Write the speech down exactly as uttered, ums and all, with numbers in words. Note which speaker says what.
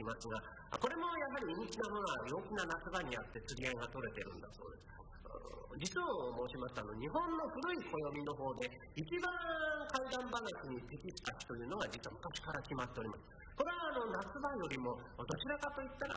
Speaker 1: きますが、これもやはり人気なものは陽気な夏場にあって釣り合いが取れてるんだそうです。実を申しますと、日本の古い暦の方で一番怪談話に適した日というのが実は昔から決まっております。これはあの夏場よりもどちらかといったら